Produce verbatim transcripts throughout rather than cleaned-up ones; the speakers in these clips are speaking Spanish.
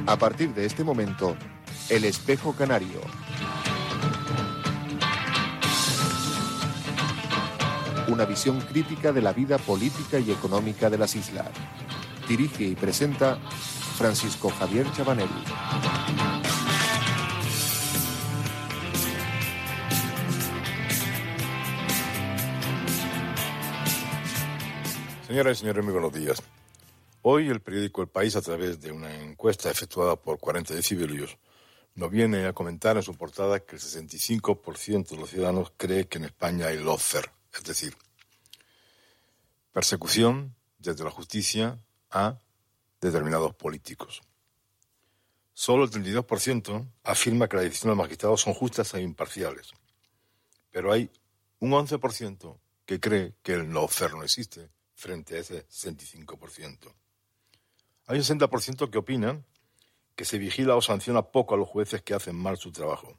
A partir de este momento, El Espejo Canario. Una visión crítica de la vida política y económica de las islas. Dirige y presenta Francisco Javier Chabanelli. Señoras y señores, muy buenos días. Hoy el periódico El País, a través de una encuesta efectuada por cuarenta decibelios, nos viene a comentar en su portada que el sesenta y cinco por ciento de los ciudadanos cree que en España hay lawfare, es decir, persecución desde la justicia a determinados políticos. Solo el treinta y dos por ciento afirma que las decisiones de los magistrados son justas e imparciales, pero hay un once por ciento que cree que el lawfare no existe frente a ese sesenta y cinco por ciento. Hay un sesenta por ciento que opina que se vigila o sanciona poco a los jueces que hacen mal su trabajo.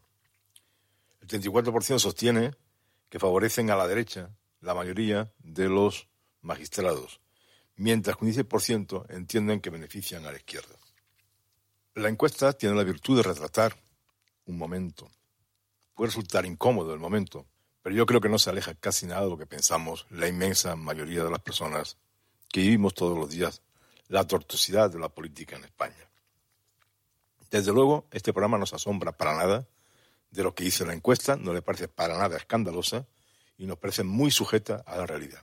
El treinta y cuatro por ciento sostiene que favorecen a la derecha la mayoría de los magistrados, mientras que un diez por ciento entienden que benefician a la izquierda. La encuesta tiene la virtud de retratar un momento. Puede resultar incómodo el momento, pero yo creo que no se aleja casi nada de lo que pensamos la inmensa mayoría de las personas que vivimos todos los días la tortuosidad de la política en España. Desde luego, este programa no se asombra para nada de lo que dice la encuesta, no le parece para nada escandalosa y nos parece muy sujeta a la realidad.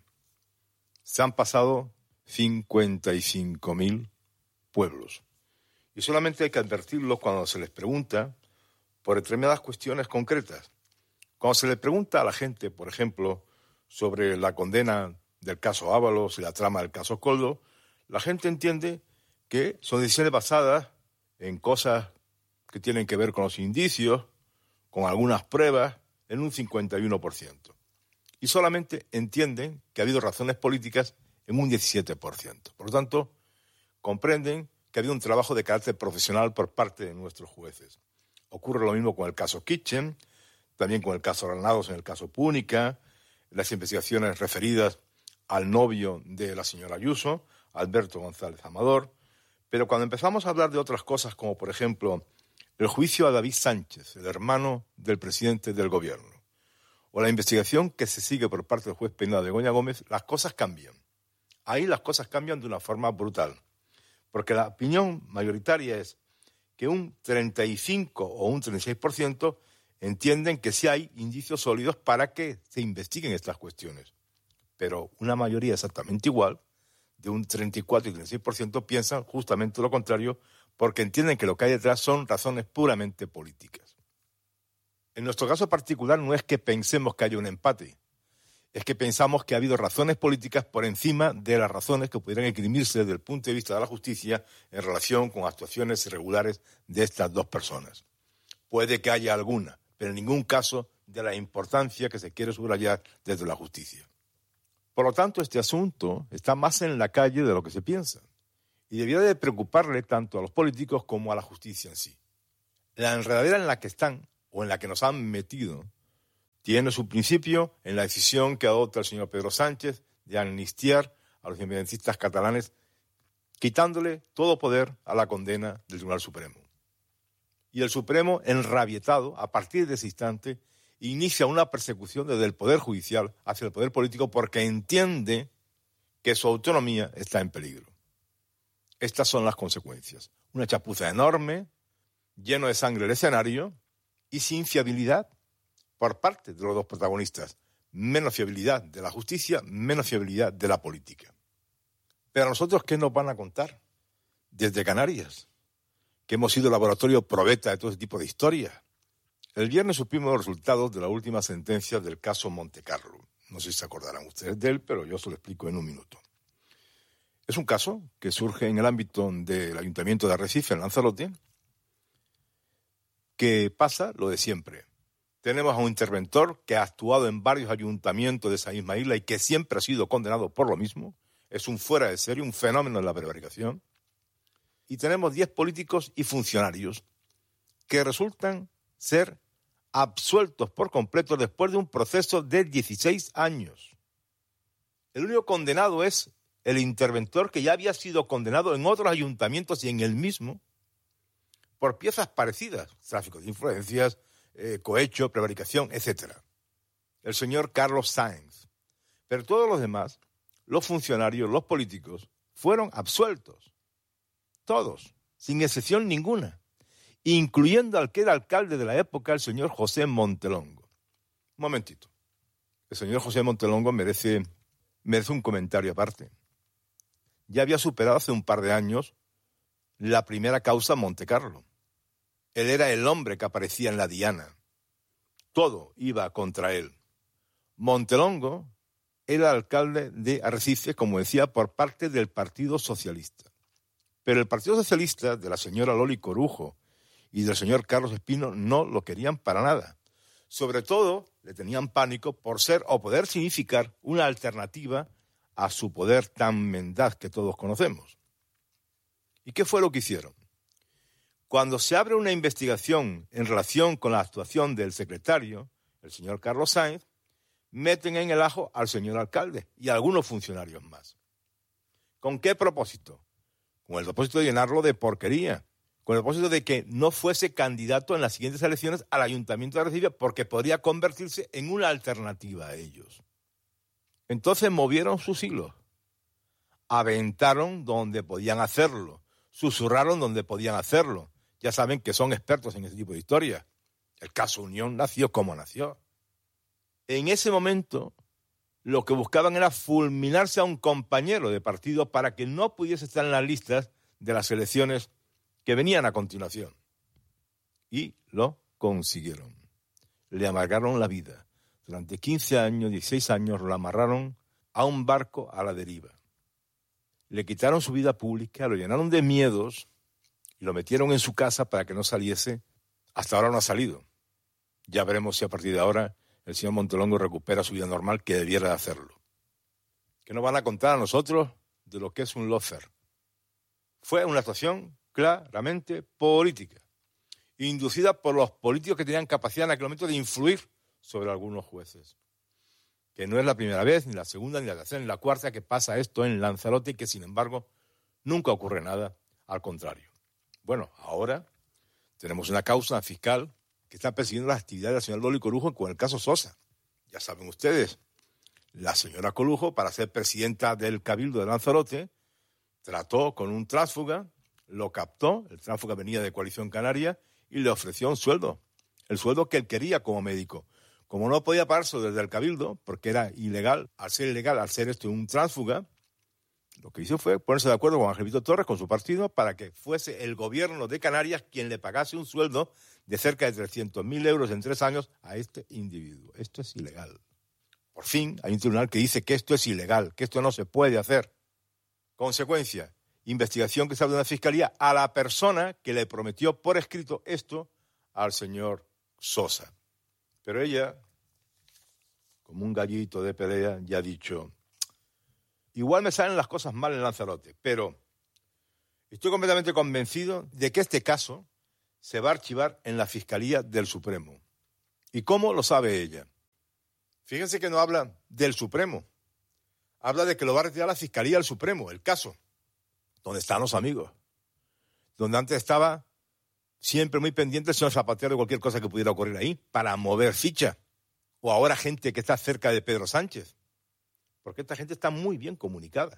Se han pasado cincuenta y cinco mil pueblos y solamente hay que advertirlos cuando se les pregunta por determinadas cuestiones concretas. Cuando se le pregunta a la gente, por ejemplo, sobre la condena del caso Ábalos y la trama del caso Koldo, la gente entiende que son decisiones basadas en cosas que tienen que ver con los indicios, con algunas pruebas, en un cincuenta y uno por ciento. Y solamente entienden que ha habido razones políticas en un diecisiete por ciento. Por lo tanto, comprenden que ha habido un trabajo de carácter profesional por parte de nuestros jueces. Ocurre lo mismo con el caso Kitchen, también con el caso Granados en el caso Púnica, las investigaciones referidas al novio de la señora Ayuso, Alberto González Amador, pero cuando empezamos a hablar de otras cosas, como por ejemplo el juicio a David Sánchez, el hermano del presidente del gobierno, o la investigación que se sigue por parte del juez penal de Begoña Gómez, las cosas cambian. Ahí las cosas cambian de una forma brutal, porque la opinión mayoritaria es que un treinta y cinco o un treinta y seis por ciento entienden que sí hay indicios sólidos para que se investiguen estas cuestiones, pero una mayoría exactamente igual, de un treinta y cuatro y treinta y seis por ciento, piensan justamente lo contrario porque entienden que lo que hay detrás son razones puramente políticas. En nuestro caso particular no es que pensemos que haya un empate, es que pensamos que ha habido razones políticas por encima de las razones que pudieran esgrimirse desde el punto de vista de la justicia en relación con actuaciones irregulares de estas dos personas. Puede que haya alguna, pero en ningún caso de la importancia que se quiere subrayar desde la justicia. Por lo tanto, este asunto está más en la calle de lo que se piensa y debería de preocuparle tanto a los políticos como a la justicia en sí. La enredadera en la que están o en la que nos han metido tiene su principio en la decisión que adopta el señor Pedro Sánchez de amnistiar a los independentistas catalanes, quitándole todo poder a la condena del Tribunal Supremo. Y el Supremo, enrabietado, a partir de ese instante, inicia una persecución desde el Poder Judicial hacia el Poder Político porque entiende que su autonomía está en peligro. Estas son las consecuencias. Una chapuza enorme, lleno de sangre el escenario y sin fiabilidad por parte de los dos protagonistas. Menos fiabilidad de la justicia, menos fiabilidad de la política. Pero a nosotros, ¿qué nos van a contar? Desde Canarias, que hemos sido laboratorio probeta de todo ese tipo de historias. El viernes supimos los resultados de la última sentencia del caso Montecarlo. No sé si se acordarán ustedes de él, pero yo se lo explico en un minuto. Es un caso que surge en el ámbito del Ayuntamiento de Arrecife, en Lanzarote, que pasa lo de siempre. Tenemos a un interventor que ha actuado en varios ayuntamientos de esa misma isla y que siempre ha sido condenado por lo mismo. Es un fuera de serie, un fenómeno de la prevaricación. Y tenemos diez políticos y funcionarios que resultan ser absueltos por completo después de un proceso de dieciséis años. El único condenado es el interventor que ya había sido condenado en otros ayuntamientos y en el mismo, por piezas parecidas, tráfico de influencias, eh, cohecho, prevaricación, etcétera. El señor Carlos Sainz. Pero todos los demás, los funcionarios, los políticos, fueron absueltos. Todos, sin excepción ninguna, incluyendo al que era alcalde de la época, el señor José Montelongo. Un momentito. El señor José Montelongo merece, merece un comentario aparte. Ya había superado hace un par de años la primera causa Montecarlo. Él era el hombre que aparecía en la diana. Todo iba contra él. Montelongo era alcalde de Arrecife, como decía, por parte del Partido Socialista. Pero el Partido Socialista de la señora Loli Corujo y del señor Carlos Espino no lo querían para nada. Sobre todo, le tenían pánico por ser o poder significar una alternativa a su poder tan mendaz que todos conocemos. ¿Y qué fue lo que hicieron? Cuando se abre una investigación en relación con la actuación del secretario, el señor Carlos Sainz, meten en el ajo al señor alcalde y a algunos funcionarios más. ¿Con qué propósito? Con el propósito de llenarlo de porquería, con el propósito de que no fuese candidato en las siguientes elecciones al Ayuntamiento de Arrecife porque podría convertirse en una alternativa a ellos. Entonces movieron sus hilos, aventaron donde podían hacerlo, susurraron donde podían hacerlo. Ya saben que son expertos en ese tipo de historias. El caso Unión nació como nació. En ese momento, lo que buscaban era fulminarse a un compañero de partido para que no pudiese estar en las listas de las elecciones que venían a continuación. Y lo consiguieron. Le amargaron la vida. Durante quince años, dieciséis años, lo amarraron a un barco a la deriva. Le quitaron su vida pública, lo llenaron de miedos y lo metieron en su casa para que no saliese. Hasta ahora no ha salido. Ya veremos si a partir de ahora el señor Montelongo recupera su vida normal, que debiera de hacerlo. ¿Qué nos van a contar a nosotros de lo que es un lawfare? Fue una actuación claramente política, inducida por los políticos que tenían capacidad en aquel momento de influir sobre algunos jueces. Que no es la primera vez, ni la segunda, ni la tercera, ni la cuarta que pasa esto en Lanzarote y que, sin embargo, nunca ocurre nada, al contrario. Bueno, ahora tenemos una causa fiscal que está persiguiendo las actividades de la señora Loli Corujo con el caso Sosa. Ya saben ustedes, la señora Corujo, para ser presidenta del Cabildo de Lanzarote, trató con un tránsfuga, lo captó, el tránsfuga venía de Coalición Canaria, y le ofreció un sueldo, el sueldo que él quería como médico. Como no podía pagarse desde el Cabildo, porque era ilegal, al ser ilegal, al ser esto un tránsfuga, lo que hizo fue ponerse de acuerdo con Ángel Víctor Torres, con su partido, para que fuese el gobierno de Canarias quien le pagase un sueldo de cerca de trescientos mil euros en tres años a este individuo. Esto es ilegal. Por fin hay un tribunal que dice que esto es ilegal, que esto no se puede hacer. Consecuencia, investigación que se abre de la Fiscalía a la persona que le prometió por escrito esto al señor Sosa. Pero ella, como un gallito de pelea, ya ha dicho: igual me salen las cosas mal en Lanzarote, pero estoy completamente convencido de que este caso se va a archivar en la Fiscalía del Supremo. ¿Y cómo lo sabe ella? Fíjense que no habla del Supremo. Habla de que lo va a retirar la Fiscalía del Supremo, el caso, donde están los amigos, donde antes estaba siempre muy pendiente el señor Zapatero de cualquier cosa que pudiera ocurrir ahí, para mover ficha. O ahora gente que está cerca de Pedro Sánchez. Porque esta gente está muy bien comunicada.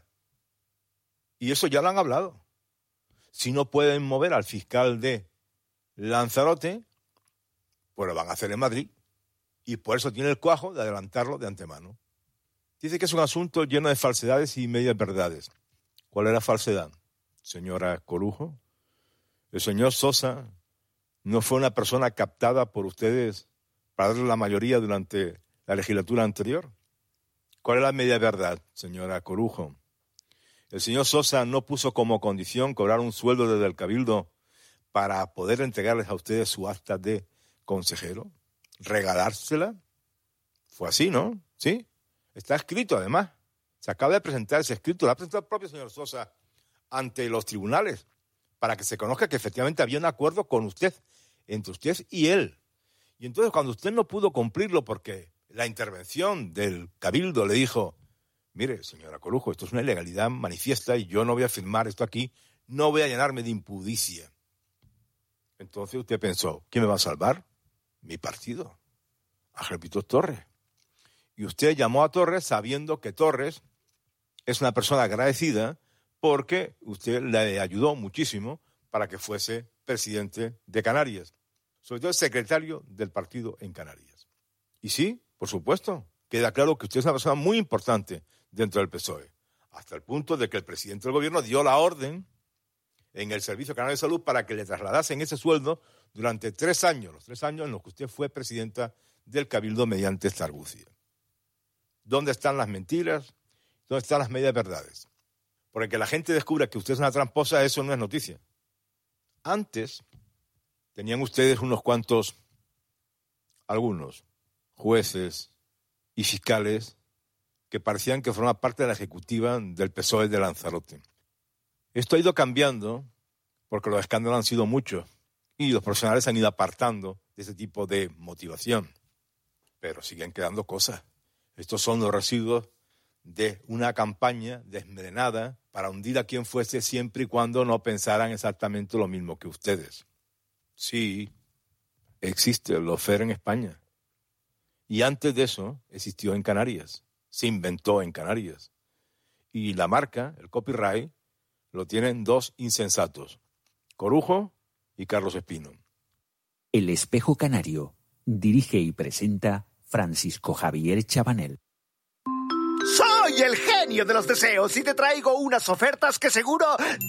Y eso ya lo han hablado. Si no pueden mover al fiscal de Lanzarote, pues lo van a hacer en Madrid. Y por eso tiene el cuajo de adelantarlo de antemano. Dice que es un asunto lleno de falsedades y medias verdades. ¿Cuál es la falsedad, señora Corujo? El señor Sosa no fue una persona captada por ustedes para darle la mayoría durante la legislatura anterior. ¿Cuál es la media verdad, señora Corujo? El señor Sosa no puso como condición cobrar un sueldo desde el Cabildo para poder entregarles a ustedes su acta de consejero, regalársela. Fue así, ¿no? ¿Sí? Está escrito, además. Se acaba de presentar ese escrito, lo ha presentado el propio señor Sosa ante los tribunales, para que se conozca que efectivamente había un acuerdo con usted, entre usted y él. Y entonces, cuando usted no pudo cumplirlo porque la intervención del Cabildo le dijo: mire, señora Corujo, esto es una ilegalidad manifiesta y yo no voy a firmar esto aquí, no voy a llenarme de impudicia. Entonces usted pensó, ¿quién me va a salvar? Mi partido, Ángel Víctor Torres. Y usted llamó a Torres sabiendo que Torres es una persona agradecida porque usted le ayudó muchísimo para que fuese presidente de Canarias, sobre todo el secretario del partido en Canarias. Y sí, por supuesto, queda claro que usted es una persona muy importante dentro del P S O E, hasta el punto de que el presidente del gobierno dio la orden en el Servicio Canario de Salud para que le trasladasen ese sueldo durante tres años, los tres años en los que usted fue presidenta del Cabildo mediante esta argucia. ¿Dónde están las mentiras? ¿Dónde están las medias verdades? Porque que la gente descubra que usted es una tramposa, eso no es noticia. Antes tenían ustedes unos cuantos, algunos, jueces y fiscales que parecían que formaban parte de la ejecutiva del P S O E de Lanzarote. Esto ha ido cambiando porque los escándalos han sido muchos y los profesionales se han ido apartando de ese tipo de motivación. Pero siguen quedando cosas. Estos son los residuos de una campaña desmedrenada para hundir a quien fuese siempre y cuando no pensaran exactamente lo mismo que ustedes. Sí, existe el lawfare en España. Y antes de eso existió en Canarias. Se inventó en Canarias. Y la marca, el copyright, lo tienen dos insensatos, Corujo y Carlos Espino. El Espejo Canario dirige y presenta Francisco Javier Chabanel. Soy el genio de los deseos y te traigo unas ofertas que seguro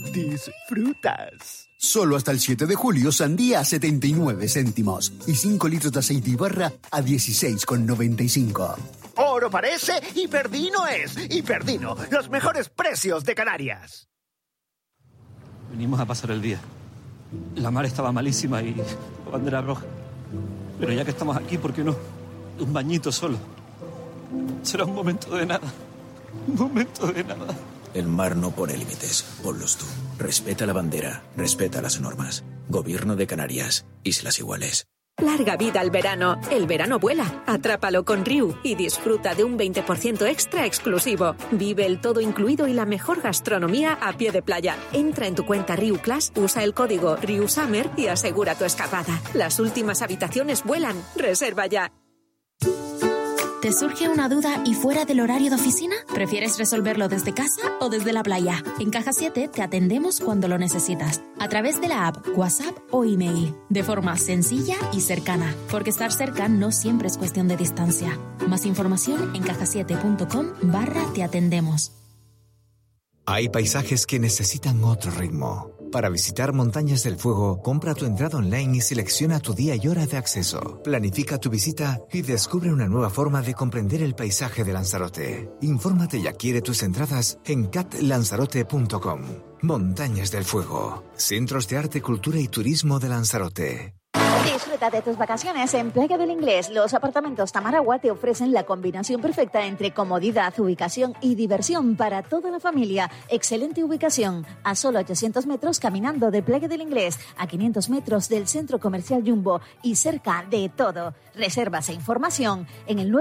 disfrutas. Solo hasta el siete de julio, sandía a setenta y nueve céntimos y cinco litros de aceite y barra a dieciséis con noventa y cinco. Oro parece y Perdino es. Y Perdino, los mejores precios de Canarias. Venimos a pasar el día. La mar estaba malísima y la bandera roja. Pero ya que estamos aquí, ¿por qué no? Un bañito solo. Será un momento de nada. Un momento de nada. El mar no pone límites. Ponlos tú. Respeta la bandera. Respeta las normas. Gobierno de Canarias. Islas Iguales. Larga vida al verano. El verano vuela. Atrápalo con Riu y disfruta de un veinte por ciento extra exclusivo. Vive el todo incluido y la mejor gastronomía a pie de playa. Entra en tu cuenta Riu Class, usa el código Riu Summer y asegura tu escapada. Las últimas habitaciones vuelan. Reserva ya. ¿Te surge una duda y fuera del horario de oficina? ¿Prefieres resolverlo desde casa o desde la playa? En Caja siete te atendemos cuando lo necesitas, a través de la app, WhatsApp o email, de forma sencilla y cercana, porque estar cerca no siempre es cuestión de distancia. Más información en caja siete punto com barra te atendemos. Hay paisajes que necesitan otro ritmo. Para visitar Montañas del Fuego, compra tu entrada online y selecciona tu día y hora de acceso. Planifica tu visita y descubre una nueva forma de comprender el paisaje de Lanzarote. Infórmate y adquiere tus entradas en cat lanzarote punto com. Montañas del Fuego, Centros de Arte, Cultura y Turismo de Lanzarote. Disfruta de tus vacaciones en Playa del Inglés. Los apartamentos Tamaragua te ofrecen la combinación perfecta entre comodidad, ubicación y diversión para toda la familia. Excelente ubicación, a solo ochocientos metros caminando de Playa del Inglés, a quinientos metros del Centro Comercial Jumbo y cerca de todo. Reservas e información en el